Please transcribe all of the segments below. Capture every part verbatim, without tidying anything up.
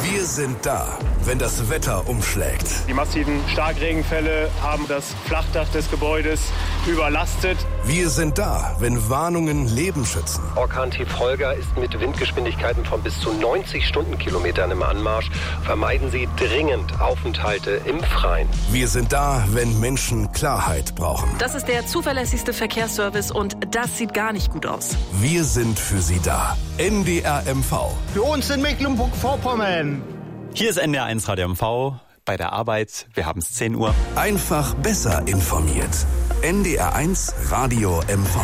Wir sind da, wenn das Wetter umschlägt. Die massiven Starkregenfälle haben das Flachdach des Gebäudes überlastet. Wir sind da, wenn Warnungen Leben schützen. Orkan-Tief Holger ist mit Windgeschwindigkeiten von bis zu neunzig Stundenkilometern im Anmarsch. Vermeiden Sie dringend Aufenthalte im Freien. Wir sind da, wenn Menschen Klarheit brauchen. Das ist der zuverlässigste Verkehrsservice und das sieht gar nicht gut aus. Wir sind für Sie da. N D R M V. Für uns in Mecklenburg-Vorpommern. Hier ist N D R eins Radio M V bei der Arbeit. Wir haben es zehn Uhr. Einfach besser informiert. N D R eins Radio M V.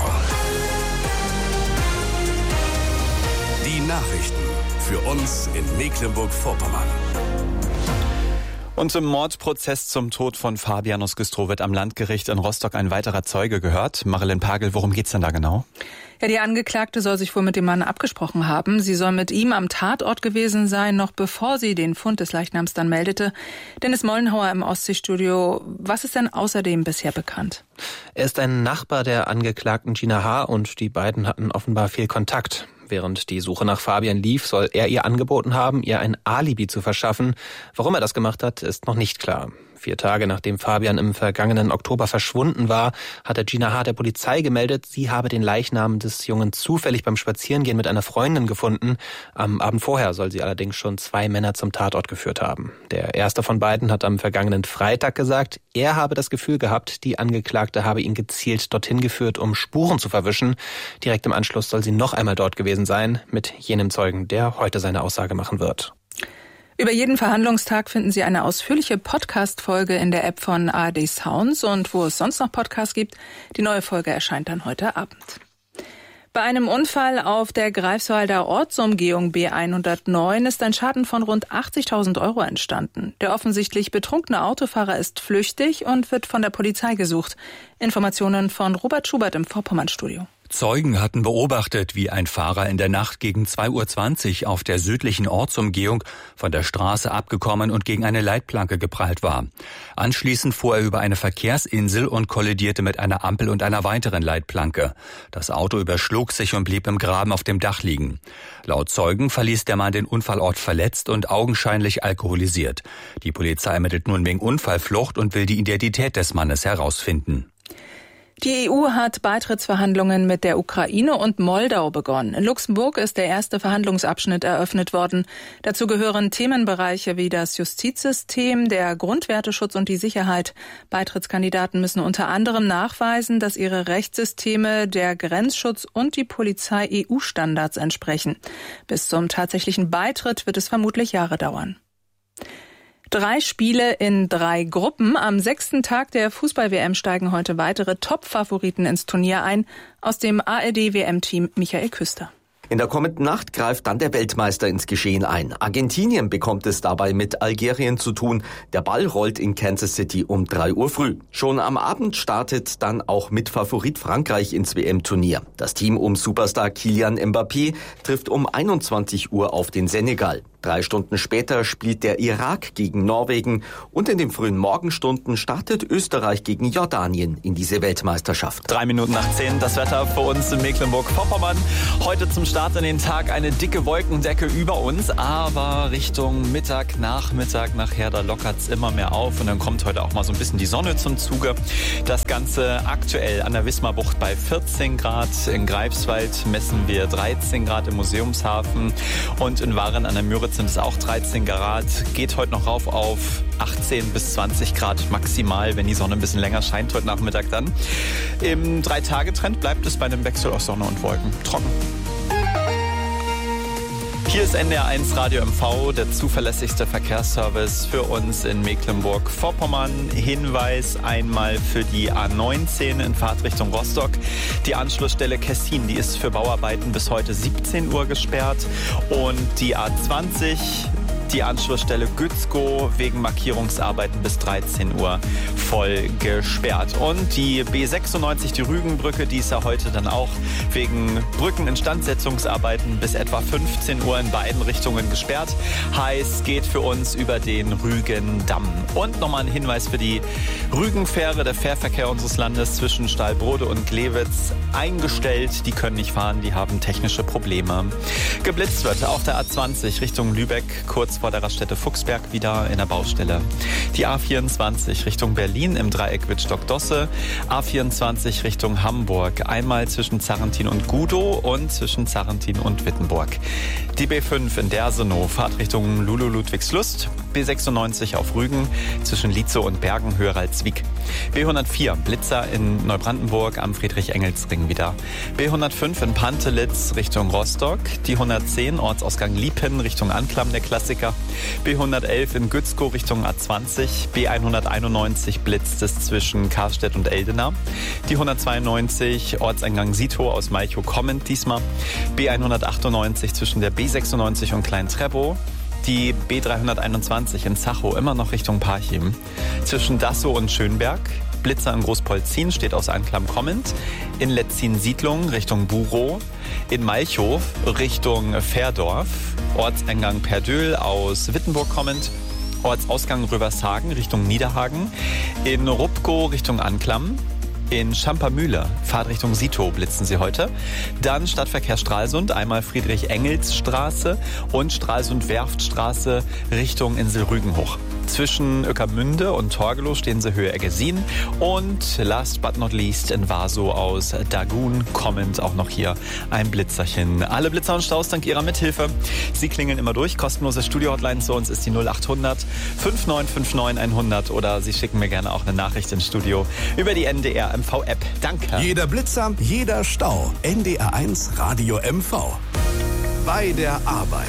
Die Nachrichten für uns in Mecklenburg-Vorpommern. Und im Mordprozess zum Tod von Fabianus Güstrow wird am Landgericht in Rostock ein weiterer Zeuge gehört. Marilyn Pagel, worum geht's denn da genau? Ja, die Angeklagte soll sich wohl mit dem Mann abgesprochen haben. Sie soll mit ihm am Tatort gewesen sein, noch bevor sie den Fund des Leichnams dann meldete. Dennis Mollenhauer im Ostseestudio. Was ist denn außerdem bisher bekannt? Er ist ein Nachbar der Angeklagten Gina H. und die beiden hatten offenbar viel Kontakt. Während die Suche nach Fabian lief, soll er ihr angeboten haben, ihr ein Alibi zu verschaffen. Warum er das gemacht hat, ist noch nicht klar. Vier Tage nachdem Fabian im vergangenen Oktober verschwunden war, hatte Gina H. der Polizei gemeldet, sie habe den Leichnam des Jungen zufällig beim Spazierengehen mit einer Freundin gefunden. Am Abend vorher soll sie allerdings schon zwei Männer zum Tatort geführt haben. Der erste von beiden hat am vergangenen Freitag gesagt, er habe das Gefühl gehabt, die Angeklagte habe ihn gezielt dorthin geführt, um Spuren zu verwischen. Direkt im Anschluss soll sie noch einmal dort gewesen sein, mit jenem Zeugen, der heute seine Aussage machen wird. Über jeden Verhandlungstag finden Sie eine ausführliche Podcast-Folge in der App von A R D Sounds und wo es sonst noch Podcasts gibt. Die neue Folge erscheint dann heute Abend. Bei einem Unfall auf der Greifswalder Ortsumgehung B hundertneun ist ein Schaden von rund achtzigtausend Euro entstanden. Der offensichtlich betrunkene Autofahrer ist flüchtig und wird von der Polizei gesucht. Informationen von Robert Schubert im Vorpommern-Studio. Zeugen hatten beobachtet, wie ein Fahrer in der Nacht gegen zwei Uhr zwanzig auf der südlichen Ortsumgehung von der Straße abgekommen und gegen eine Leitplanke geprallt war. Anschließend fuhr er über eine Verkehrsinsel und kollidierte mit einer Ampel und einer weiteren Leitplanke. Das Auto überschlug sich und blieb im Graben auf dem Dach liegen. Laut Zeugen verließ der Mann den Unfallort verletzt und augenscheinlich alkoholisiert. Die Polizei ermittelt nun wegen Unfallflucht und will die Identität des Mannes herausfinden. Die E U hat Beitrittsverhandlungen mit der Ukraine und Moldau begonnen. In Luxemburg ist der erste Verhandlungsabschnitt eröffnet worden. Dazu gehören Themenbereiche wie das Justizsystem, der Grundwerteschutz und die Sicherheit. Beitrittskandidaten müssen unter anderem nachweisen, dass ihre Rechtssysteme der Grenzschutz und die Polizei E U-Standards entsprechen. Bis zum tatsächlichen Beitritt wird es vermutlich Jahre dauern. Drei Spiele in drei Gruppen. Am sechsten Tag der Fußball-W M steigen heute weitere Top-Favoriten ins Turnier ein. Aus dem A R D-W M-Team Michael Küster. In der kommenden Nacht greift dann der Weltmeister ins Geschehen ein. Argentinien bekommt es dabei mit Algerien zu tun. Der Ball rollt in Kansas City um drei Uhr früh. Schon am Abend startet dann auch Mitfavorit Frankreich ins W M-Turnier. Das Team um Superstar Kylian Mbappé trifft um einundzwanzig Uhr auf den Senegal. Drei Stunden später spielt der Irak gegen Norwegen und in den frühen Morgenstunden startet Österreich gegen Jordanien in diese Weltmeisterschaft. Drei Minuten nach zehn, das Wetter für uns in Mecklenburg-Vorpommern. Heute zum Start in den Tag eine dicke Wolkendecke über uns, aber Richtung Mittag, Nachmittag, nachher, da lockert's immer mehr auf und dann kommt heute auch mal so ein bisschen die Sonne zum Zuge. Das Ganze aktuell an der Wismarbucht bei vierzehn Grad, in Greifswald messen wir dreizehn Grad im Museumshafen und in Waren an der Müritz sind es auch dreizehn Grad, geht heute noch rauf auf achtzehn bis zwanzig Grad maximal, wenn die Sonne ein bisschen länger scheint heute Nachmittag dann. Im Drei-Tage-Trend bleibt es bei einem Wechsel aus Sonne und Wolken trocken. Hier ist N D R eins Radio M V, der zuverlässigste Verkehrsservice für uns in Mecklenburg-Vorpommern. Hinweis einmal für die A neunzehn in Fahrtrichtung Rostock. Die Anschlussstelle Kessin, die ist für Bauarbeiten bis heute siebzehn Uhr gesperrt. Und die A zwanzig, die Anschlussstelle Gützkow, wegen Markierungsarbeiten bis dreizehn Uhr voll gesperrt. Und die B sechsundneunzig, die Rügenbrücke, die ist ja heute dann auch wegen Brückeninstandsetzungsarbeiten bis etwa fünfzehn Uhr in beiden Richtungen gesperrt. Heißt, geht für uns über den Rügendamm. Und nochmal ein Hinweis für die Rügenfähre, der Fährverkehr unseres Landes zwischen Stahlbrode und Glewitz eingestellt. Die können nicht fahren, die haben technische Probleme. Geblitzt wird auf der A zwanzig Richtung Lübeck, kurz vor vor der Raststätte Fuchsberg wieder in der Baustelle. Die A vierundzwanzig Richtung Berlin im Dreieck Wittstock-Dosse. A vierundzwanzig Richtung Hamburg. Einmal zwischen Zarrentin und Gudow und zwischen Zarrentin und Wittenburg. Die B fünf in Dersenow, Fahrtrichtung Lulu-Ludwigslust. B sechsundneunzig auf Rügen zwischen Lietzow und Bergen, Höheralzwiek. B hundertvier Blitzer in Neubrandenburg am Friedrich-Engels-Ring wieder. B hundertfünf in Pantelitz Richtung Rostock. Die hundertzehn Ortsausgang Liepen Richtung Anklam der Klassiker. B hundertelf in Gützkow Richtung A zwanzig. B hunderteinundneunzig blitzt es zwischen Karstedt und Eldena. Die hundertzweiundneunzig Ortseingang Sito aus Malchow kommend diesmal. B hundertachtundneunzig zwischen der B sechsundneunzig und Klein-Treppow. Die B dreihunderteinundzwanzig in Zachow immer noch Richtung Parchim. Zwischen Dassow und Schönberg. Blitzer in Großpolzin steht aus Anklam kommend. In Letzin-Siedlung Richtung Burow. In Malchow Richtung Fährdorf. Ortseingang Perdöhl aus Wittenburg kommend. Ortsausgang Rövershagen Richtung Niederhagen. In Rupkow Richtung Anklam. In Schampermühle, Fahrtrichtung Sito, blitzen sie heute. Dann Stadtverkehr Stralsund, einmal Friedrich-Engels-Straße und Stralsund-Werftstraße Richtung Insel Rügen hoch. Zwischen Ueckermünde und Torgelow stehen sie Höhe Eggesin. Und last but not least in Warsow aus Dagun kommend auch noch hier ein Blitzerchen. Alle Blitzer und Staus dank ihrer Mithilfe. Sie klingeln immer durch. Kostenlose Studio-Hotline zu uns ist die null achthundert fünf neun fünf neun hundert oder Sie schicken mir gerne auch eine Nachricht ins Studio über die N D R M V-App. Danke. Jeder Blitzer, jeder Stau. N D R eins Radio M V. Bei der Arbeit.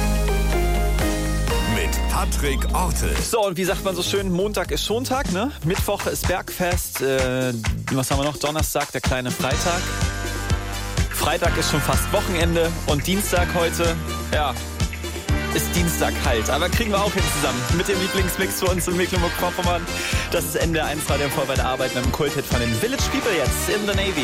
Patrick Ortel. So, und wie sagt man so schön, Montag ist Schontag, ne? Mittwoch ist Bergfest, äh, was haben wir noch? Donnerstag, der kleine Freitag. Freitag ist schon fast Wochenende und Dienstag heute, ja, ist Dienstag halt. Aber kriegen wir auch hin zusammen mit dem Lieblingsmix für uns in Mecklenburg-Vorpommern. Das ist N D R eins Radio M V bei der Arbeit mit dem Kulthit von den Village People jetzt in the Navy.